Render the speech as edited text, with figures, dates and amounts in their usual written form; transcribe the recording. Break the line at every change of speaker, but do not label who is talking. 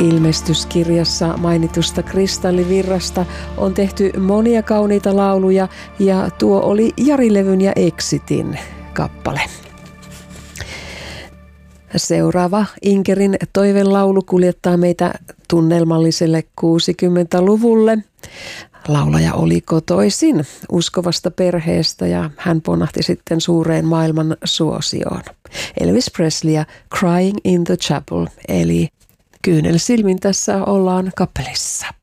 Ilmestyskirjassa mainitusta Kristallivirrasta on tehty monia kauniita lauluja ja tuo oli Jari-levyn ja Exitin kappale. Seuraava Inkerin toivelaulu kuljettaa meitä tunnelmalliselle 60-luvulle. Laulaja oli kotoisin uskovasta perheestä ja hän ponahti sitten suureen maailman suosioon. Elvis Presley ja Crying in the Chapel, eli kyynelsilmin tässä ollaan kappelissa.